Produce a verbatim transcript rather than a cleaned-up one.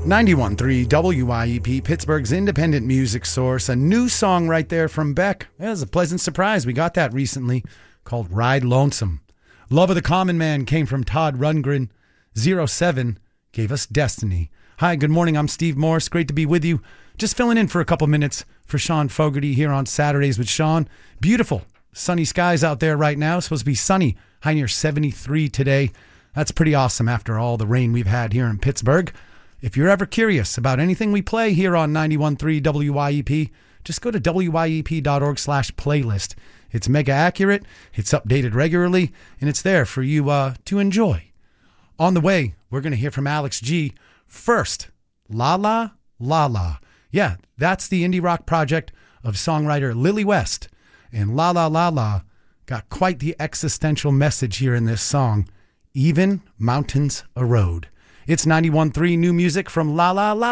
ninety-one point three W I E P, Pittsburgh's independent music source. A new song right there from Beck. It was a pleasant surprise. We got that recently, called Ride Lonesome. Love of the Common Man came from Todd Rundgren. Zero seven gave us Destiny. Hi, good morning. I'm Steve Morris. Great to be with you. Just filling in for a couple minutes for Sean Fogarty here on Saturdays with Sean. Beautiful sunny skies out there right now. Supposed to be sunny. High near seventy-three today. That's pretty awesome after all the rain we've had here in Pittsburgh. If you're ever curious about anything we play here on ninety-one point three W I E P, just go to W I E P dot org slash playlist. It's mega accurate, it's updated regularly, and it's there for you uh, to enjoy. On the way, we're going to hear from Alex G. First, La La La La. Yeah, that's the indie rock project of songwriter Lily West. And La La La La got quite the existential message here in this song, Even Mountains Erode. It's ninety-one point three new music from La La La